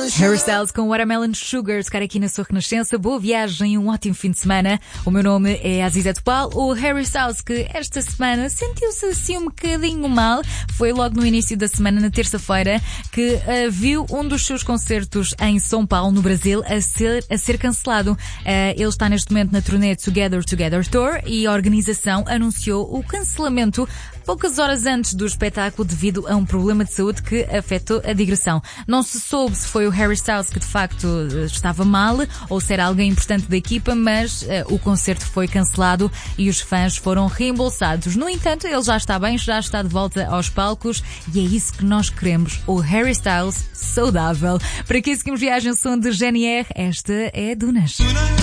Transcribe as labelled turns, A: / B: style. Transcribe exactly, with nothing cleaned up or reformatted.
A: Harry Styles com Watermelon Sugar, tocar aqui na sua Renascença. Boa viagem, um ótimo fim de semana. O meu nome é Aziza Topal. O Harry Styles, que esta semana sentiu-se assim um bocadinho mal, foi logo no início da semana, na terça-feira, que uh, viu um dos seus concertos em São Paulo, no Brasil, a ser, a ser cancelado. Uh, ele está neste momento na turnê Together Together Tour e a organização anunciou o cancelamento poucas horas antes do espetáculo devido a um problema de saúde que afetou a digressão. Não se soube se foi o Harry Styles que de facto estava mal ou se era alguém importante da equipa, mas uh, o concerto foi cancelado e os fãs foram reembolsados. No entanto, ele já está bem, já está de volta aos palcos e é isso que nós queremos, o Harry Styles saudável. Para aqui seguimos viagem ao som de G N R, esta é Dunas.